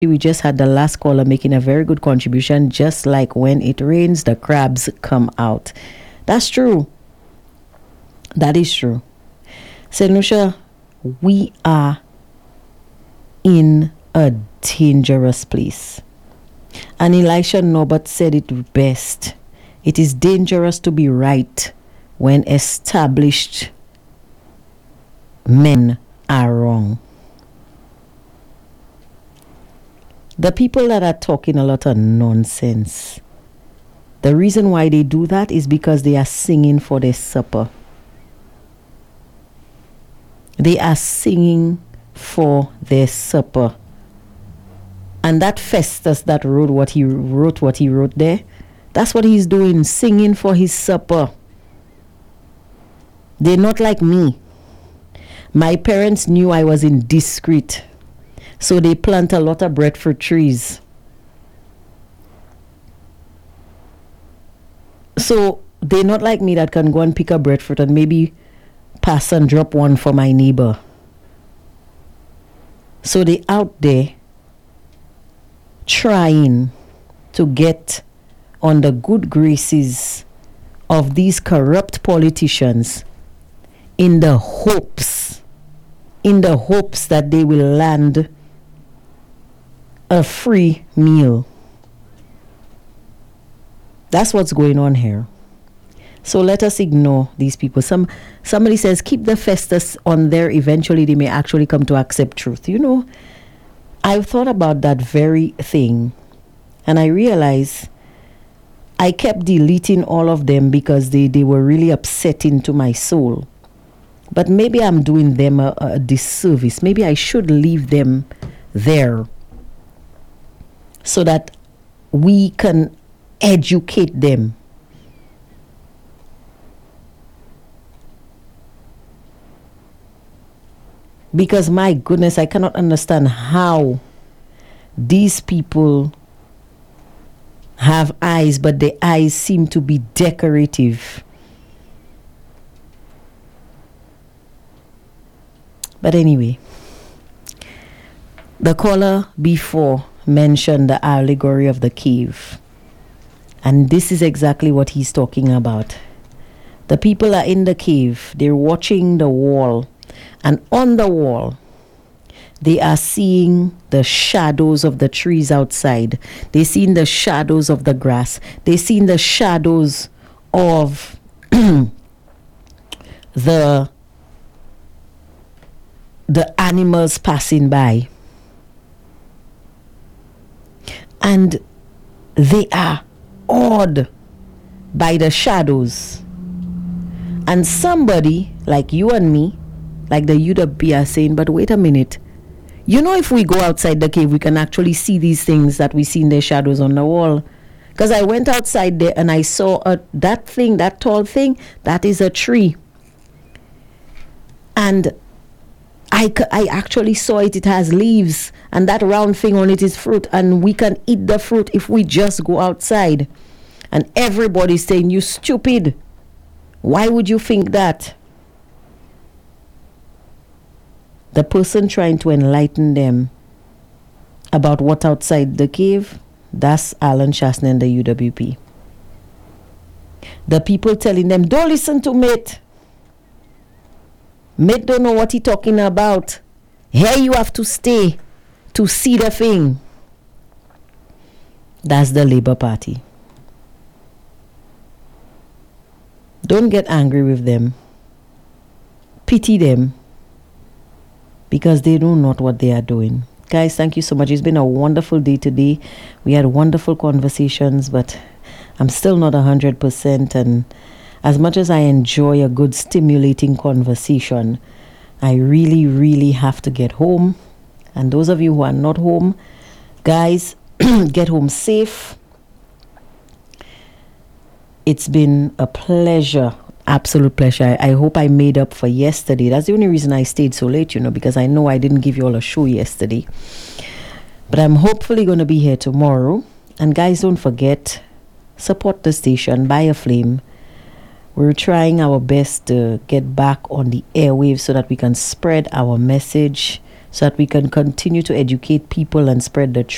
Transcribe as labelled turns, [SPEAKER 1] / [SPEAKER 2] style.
[SPEAKER 1] We just had the last caller making a very good contribution. Just like when it rains, the crabs come out. That's true. That is true. Said Nusha, we are in a dangerous place. And Elisha Norbert said it best. It is dangerous to be right when established men are wrong. The people that are talking a lot of nonsense, the reason why they do that is because they are singing for their supper. They are singing for their supper. And that Festus that wrote what he wrote there, that's what he's doing, singing for his supper. They're not like me. My parents knew I was indiscreet, so they plant a lot of breadfruit trees. So they're not like me that can go and pick a breadfruit and maybe pass and drop one for my neighbor. So they out there trying to get on the good graces of these corrupt politicians in the hopes that they will land a free meal. That's what's going on here. So let us ignore these people. Somebody says keep the Festus on there. Eventually they may actually come to accept truth. You know, I've thought about that very thing, and I realize I kept deleting all of them because they were really upsetting to my soul. But maybe I'm doing them a disservice. Maybe I should leave them there so that we can educate them. Because my goodness, I cannot understand how these people have eyes, but the eyes seem to be decorative. But anyway, the caller before mentioned the allegory of the cave. And this is exactly what he's talking about. The people are in the cave. They're watching the wall. And on the wall, they are seeing the shadows of the trees outside. They're seeing the shadows of the grass. They're seeing the shadows of the animals passing by. And they are awed by the shadows. And somebody like you and me, like the UWP are saying, but wait a minute. You know, if we go outside the cave, we can actually see these things that we see in the shadows on the wall. Because I went outside there and I saw that tall thing, that is a tree. And I actually saw it. It has leaves, and that round thing on it is fruit, and we can eat the fruit if we just go outside. And everybody's saying, you stupid. Why would you think that? The person trying to enlighten them about what outside the cave, that's Alan Shasner and the UWP. The people telling them, don't listen to Mate. Mate don't know what he talking about. Here you have to stay to see the thing. That's the Labour Party. Don't get angry with them. Pity them. Because they know not what they are doing. Guys, thank you so much. It's been a wonderful day today. We had wonderful conversations, but I'm still not 100%. And as much as I enjoy a good stimulating conversation, I really, really have to get home. And those of you who are not home, guys, get home safe. It's been a pleasure. Absolute pleasure. I hope I made up for yesterday. That's the only reason I stayed so late, because I know I didn't give you all a show yesterday. But I'm hopefully going to be here tomorrow. And guys, don't forget, support the station, buy a flame. We're trying our best to get back on the airwaves so that we can spread our message, so that we can continue to educate people and spread the truth.